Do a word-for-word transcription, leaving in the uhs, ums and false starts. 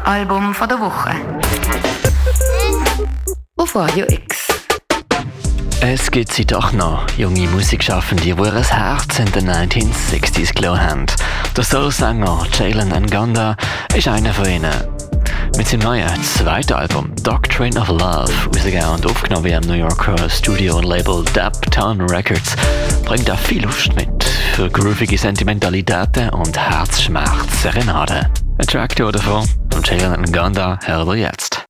Album von der Woche. Auf Radio X. Es gibt sie doch noch, junge Musikschaffende, die ihr Herz in den neunzehnhundertsechziger gelassen haben. Der Soul-Sänger Jalen Ngonda ist einer von ihnen. Mit seinem neuen zweiten Album Doctrine of Love, rausgegeben und aufgenommen im New Yorker Studio und Label Daptown Records, bringt er viel Lust mit für groovige Sentimentalitäten und Herzschmerz-Serenaden. Ein Track davon von Jalen Ngonda hören wir jetzt.